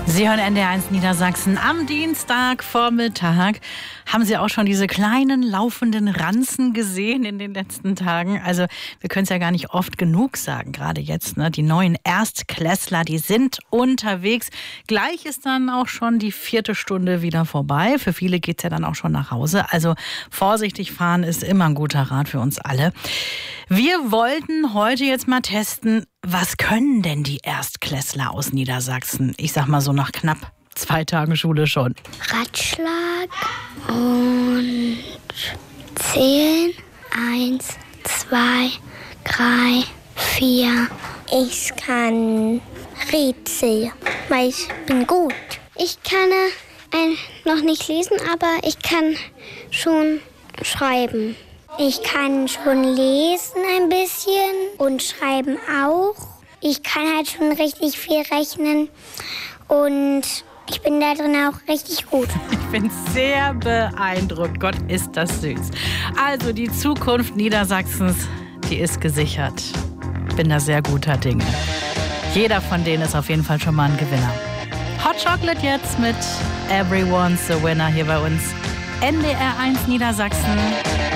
Sie hören NDR1 Niedersachsen am Dienstagvormittag. Haben Sie auch schon diese kleinen laufenden Ranzen gesehen in den letzten Tagen? Also wir können es ja gar nicht oft genug sagen, gerade jetzt. Ne? Die neuen Erstklässler, die sind unterwegs. Gleich ist dann auch schon die 4. Stunde wieder vorbei. Für viele geht es ja dann auch schon nach Hause. Also vorsichtig fahren ist immer ein guter Rat für uns alle. Wir wollten heute jetzt mal testen, was können denn die Erstklässler aus Niedersachsen? Ich sag mal so nach knapp 2 Tagen Schule schon. Ratschlag und zählen. 1, 2, 3, 4. Ich kann Rätsel, weil ich bin gut. Ich kann noch nicht lesen, aber ich kann schon schreiben. Ich kann schon lesen ein bisschen und schreiben auch. Ich kann halt schon richtig viel rechnen und ich bin da drin auch richtig gut. Ich bin sehr beeindruckt. Gott, ist das süß. Also die Zukunft Niedersachsens, die ist gesichert. Ich bin da sehr guter Dinge. Jeder von denen ist auf jeden Fall schon mal ein Gewinner. Hot Chocolate jetzt mit Everyone's a Winner hier bei uns. NDR1 Niedersachsen.